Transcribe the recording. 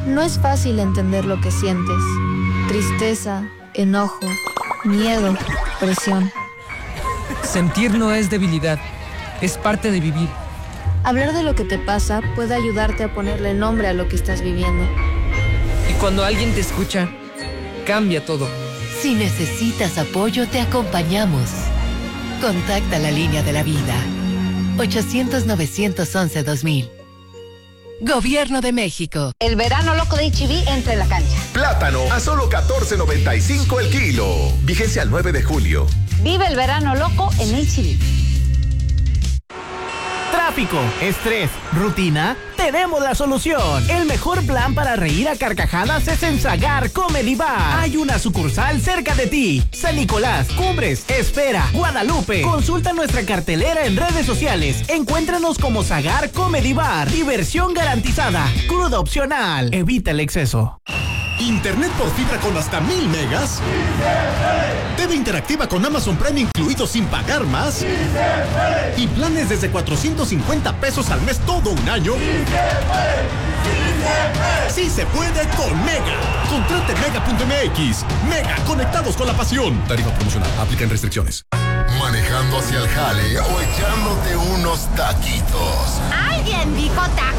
No es fácil entender lo que sientes. Tristeza, enojo, miedo, presión. Sentir no es debilidad, es parte de vivir. Hablar de lo que te pasa puede ayudarte a ponerle nombre a lo que estás viviendo. Y cuando alguien te escucha, cambia todo. Si necesitas apoyo, te acompañamos. Contacta la línea de la vida. 800-911-2000. Gobierno de México. El verano loco de H-E-B entra en la cancha. Plátano a solo $14.95 el kilo. Vigencia al 9 de julio. Vive el verano loco en H-E-B. Tráfico, estrés, rutina, tenemos la solución. El mejor plan para reír a carcajadas es en Sagar Comedy Bar. Hay una sucursal cerca de ti. San Nicolás, Cumbres, Espera, Guadalupe. Consulta nuestra cartelera en redes sociales. Encuéntranos como Sagar Comedy Bar. Diversión garantizada. Crudo opcional. Evita el exceso. Internet por fibra con hasta 1000 megas. TV interactiva con Amazon Prime incluido sin pagar más. Y planes desde 450 pesos al mes todo un año. Sí se puede con Mega. Contrate Mega.mx. Mega, conectados con la pasión. Tarifa promocional. Aplican restricciones. Manejando hacia el jale o echándote unos taquitos. ¿Alguien dijo tacos?